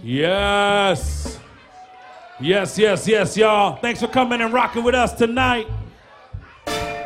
Yes. Yes, yes, yes, y'all. Thanks for coming and rocking with us tonight.